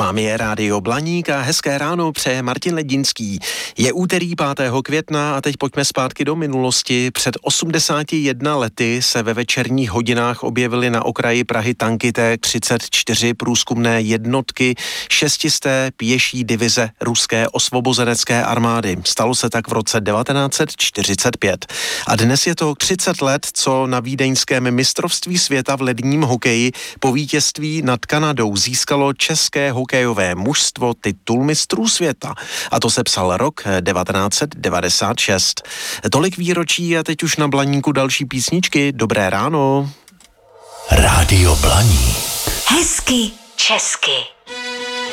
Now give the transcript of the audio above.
vámi je Rádio Blaník a hezké ráno přeje Martin Ledinský. Je úterý 5. května a teď pojďme zpátky do minulosti. Před 81 lety se ve večerních hodinách objevily na okraji Prahy tanky T-34 průzkumné jednotky 6. pěší divize ruské osvobozenecké armády. Stalo se tak v roce 1945. A dnes je to 30 let, co na vídeňském mistrovství světa v ledním hokeji po vítězství nad Kanadou získalo české hokejové mužstvo titul mistrů světa. A to se psal rok 1996. Tolik výročí a teď už na Blaníku další písničky. Dobré ráno. Rádio Blaník. Hezky česky.